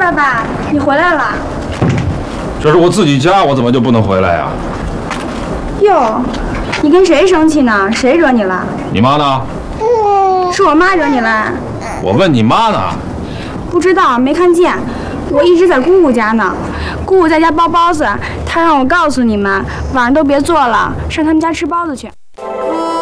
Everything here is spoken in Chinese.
爸爸，你回来了。 这是我自己家，我怎么就不能回来呀？ 哟，你跟谁生气呢？谁惹你了？ 你妈呢？ 是我妈惹你了。 我问你妈呢？ 不知道，没看见。我一直在姑姑家呢。姑姑在家包包子，她让我告诉你们，晚上都别做了，上他们家吃包子去。